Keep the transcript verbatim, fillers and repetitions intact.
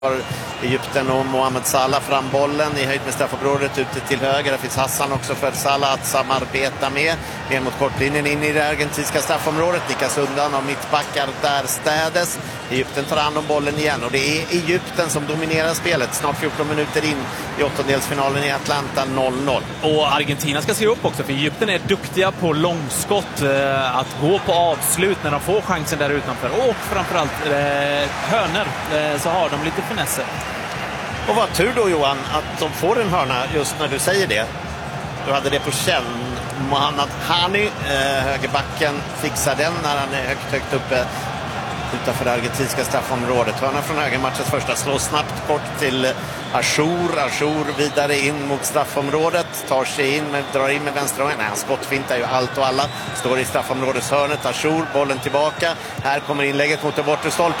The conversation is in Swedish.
Har Egypten och Mohamed Salah fram bollen i höjd med straffområdet ute till höger. Det finns Hassan också för Salah att samarbeta med. Ner mot kortlinjen in i det argentinska straffområdet. Nickas undan av mittbackar där städes. Egypten tar hand om bollen igen och det är Egypten som dominerar spelet. Snart fjorton minuter in i åttondelsfinalen i Atlanta, noll noll. Och Argentina ska se upp också, för Egypten är duktiga på långskott, eh, att gå på avslut när de får chansen där utanför. Och framförallt eh, hörner, eh, så har de lite finesser. Och vad tur då, Johan, att de får en hörna just när du säger det. Du hade det på känn. Mohamed Hani, eh, högerbacken, fixar den när han är högt, högt uppe utanför det argentinska straffområdet. Hörna från höger, matchens första, slår snabbt kort till Achour. Achour vidare in mot straffområdet, tar sig in, med, drar in med vänstra. Nej, han skottfintar ju allt och alla. Står i straffområdeshörnet, Achour, bollen tillbaka. Här kommer inlägget mot den bortre stolpen.